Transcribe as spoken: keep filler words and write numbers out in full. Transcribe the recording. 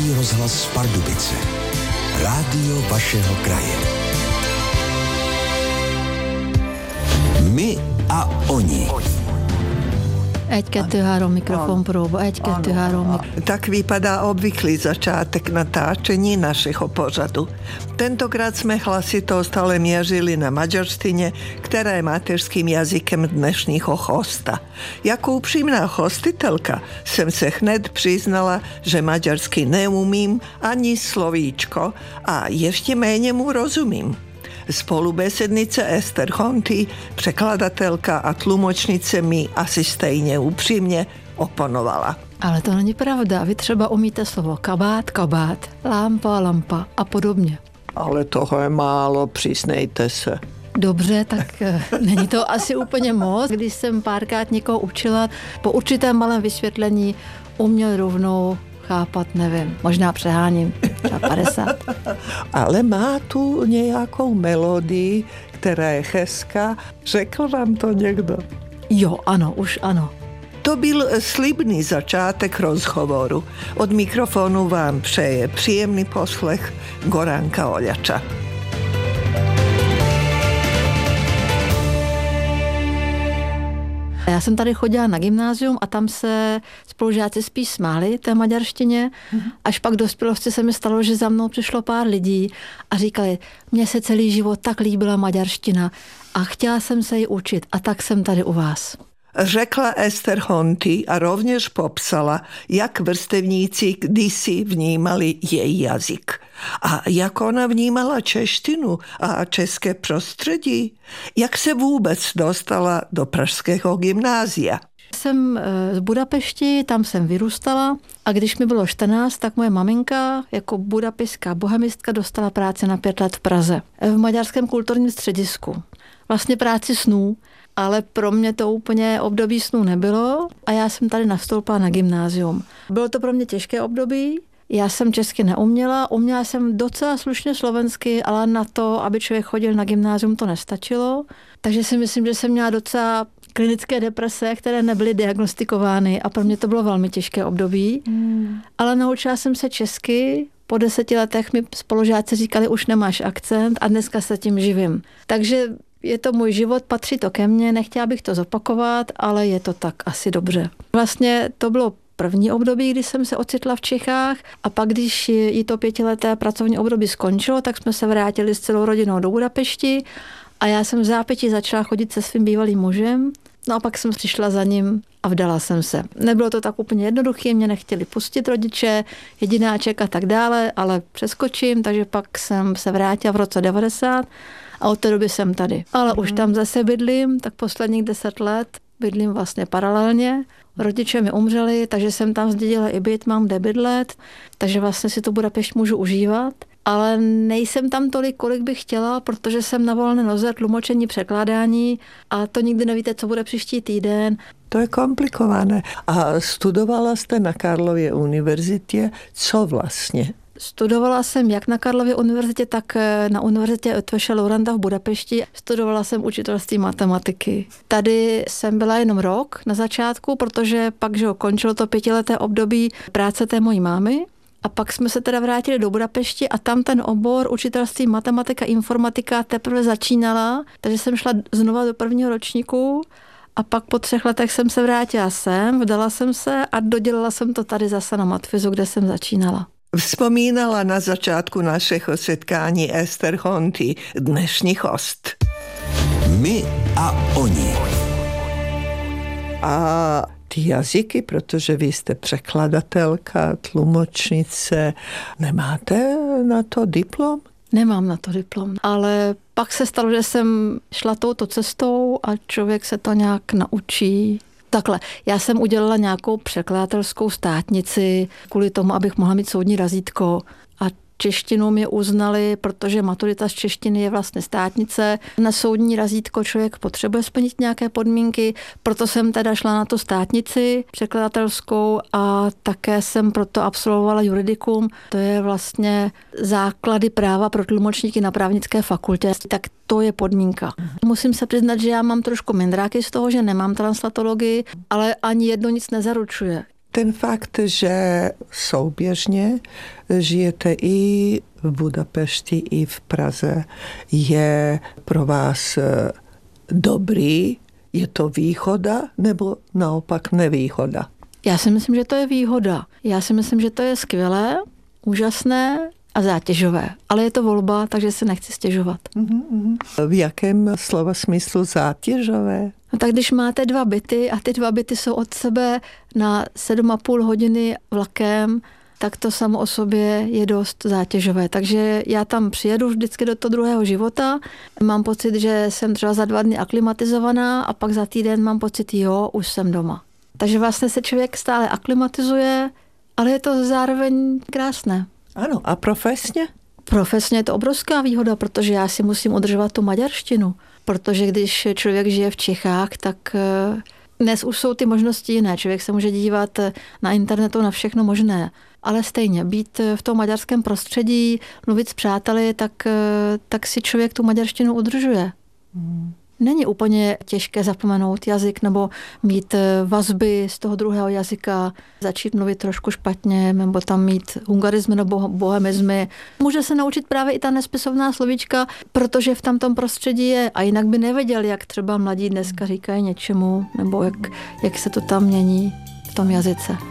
Český rozhlas Pardubice. Rádio vašeho kraje. My a oni. Eďka Tyhárov mikrofon próba, Eďka Tyhárov mikrofon. Tak vypadá obvyklý začátek natáčení našeho pořadu. Tentokrát jsme hlasito stále měřili na maďarštině, která je mateřským jazykem dnešního hosta. Jako upřímná hostitelka jsem se hned přiznala, že maďarsky neumím ani slovíčko a ještě méně mu rozumím. Spolubesednice Ester Honty, překladatelka a tlumočnice mi asi stejně upřímně oponovala. Ale to není pravda. Vy třeba umíte slovo kabát, kabát, lampa, lampa a podobně. Ale toho je málo, přiznejte se. Dobře, tak není to asi úplně moc. Když jsem párkrát někoho učila, po určitém malém vysvětlení uměl rovnou chápat, nevím, možná přeháním, třeba padesát. Ale má tu nějakou melodii, která je hezká. Řekl vám to někdo? Jo, ano, už ano. To byl slibný začátek rozhovoru. Od mikrofonu vám přeje příjemný poslech Goranka Oljača. Já jsem tady chodila na gymnázium a tam se spolužáci spíš smáli té maďarštině. Až pak dospělosti se mi stalo, že za mnou přišlo pár lidí a říkali, mně se celý život tak líbila maďarština a chtěla jsem se ji učit a tak jsem tady u vás. Řekla Ester Honty a rovněž popsala, jak vrstevníci kdysi vnímali její jazyk. A jak ona vnímala češtinu a české prostředí. Jak se vůbec dostala do pražského gymnázia. Jsem z Budapešti, tam jsem vyrůstala a když mi bylo čtrnáct, tak moje maminka jako budapeštská bohemistka dostala práci na pět let v Praze. V maďarském kulturním středisku. Vlastně práci snů. Ale pro mě to úplně období snů nebylo a já jsem tady nastoupila na gymnázium. Bylo to pro mě těžké období, já jsem česky neuměla, uměla jsem docela slušně slovensky, ale na to, aby člověk chodil na gymnázium, to nestačilo. Takže si myslím, že jsem měla docela klinické deprese, které nebyly diagnostikovány a pro mě to bylo velmi těžké období. Hmm. Ale naučila jsem se česky. Po deseti letech mi spolužáci říkali, už nemáš akcent a dneska se tím živím. Takže je to můj život, patří to ke mně, nechtěla bych to zopakovat, ale je to tak asi dobře. Vlastně to bylo první období, kdy jsem se ocitla v Čechách a pak, když jí to pětileté pracovní období skončilo, tak jsme se vrátili s celou rodinou do Budapešti a já jsem v zápětí začala chodit se svým bývalým mužem. No a pak jsem přišla za ním a vdala jsem se. Nebylo to tak úplně jednoduché, mě nechtěli pustit rodiče, jedináček a tak dále, ale přeskočím, takže pak jsem se vrátila v roce devadesát a od té doby jsem tady. Ale mm. už tam zase bydlím, tak posledních deset let bydlím vlastně paralelně. Rodiče mi umřeli, takže jsem tam zdědila i byt, mám kde bydlet, takže vlastně si tu Budapešť můžu užívat. Ale nejsem tam tolik, kolik bych chtěla, protože jsem na volné noze, tlumočení, překládání a to nikdy nevíte, co bude příští týden. To je komplikované. A studovala jste na Karlově univerzitě, co vlastně? Studovala jsem jak na Karlově univerzitě, tak na univerzitě Ötvöse Loranda v Budapešti. Studovala jsem učitelství matematiky. Tady jsem byla jenom rok na začátku, protože pak, že končilo to pětileté období práce té mojí mámy. A pak jsme se teda vrátili do Budapešti a tam ten obor učitelství matematika, informatika teprve začínala, takže jsem šla znova do prvního ročníku a pak po třech letech jsem se vrátila sem, vdala jsem se a dodělala jsem to tady zase na matfizu, kde jsem začínala. Vzpomínala na začátku našeho setkání Ester Honty, dnešní host. My a oni. A ty jazyky, protože vy jste překladatelka, tlumočnice, nemáte na to diplom? Nemám na to diplom, ale pak se stalo, že jsem šla touto cestou a člověk se to nějak naučí. Takhle, já jsem udělala nějakou překladatelskou státnici kvůli tomu, abych mohla mít soudní razítko a češtinu mě uznali, protože maturita z češtiny je vlastně státnice. Na soudní razítko člověk potřebuje splnit nějaké podmínky, proto jsem teda šla na tu státnici překladatelskou a také jsem proto absolvovala juridikum. To je vlastně základy práva pro tlumočníky na právnické fakultě, tak to je podmínka. Musím se přiznat, že já mám trošku mindráky z toho, že nemám translatologii, ale ani jedno nic nezaručuje. Ten fakt, že souběžně žijete i v Budapešti, i v Praze, je pro vás dobrý? Je to výhoda nebo naopak nevýhoda? Já si myslím, že to je výhoda. Já si myslím, že to je skvělé, úžasné a zátěžové. Ale je to volba, takže se nechci stěžovat. Mm-hmm. V jakém slova smyslu zátěžové? No tak když máte dva byty a ty dva byty jsou od sebe na sedm a půl hodiny vlakem, tak to samo o sobě je dost zátěžové. Takže já tam přijedu vždycky do toho druhého života. Mám pocit, že jsem třeba za dva dny aklimatizovaná a pak za týden mám pocit, jo, už jsem doma. Takže vlastně se člověk stále aklimatizuje, ale je to zároveň krásné. Ano, a profesně? Profesně je to obrovská výhoda, protože já si musím udržovat tu maďarštinu. Protože když člověk žije v Čechách, tak dnes už jsou ty možnosti jiné. Člověk se může dívat na internetu na všechno možné. Ale stejně, být v tom maďarském prostředí, mluvit s přáteli, tak, tak si člověk tu maďarštinu udržuje. Hmm. Není úplně těžké zapomenout jazyk nebo mít vazby z toho druhého jazyka, začít mluvit trošku špatně, nebo tam mít hungarizmy nebo bohemizmy. Může se naučit právě i ta nespisovná slovíčka, protože v tamtom prostředí je a jinak by nevěděl, jak třeba mladí dneska říkají něčemu, nebo jak, jak se to tam mění v tom jazyce.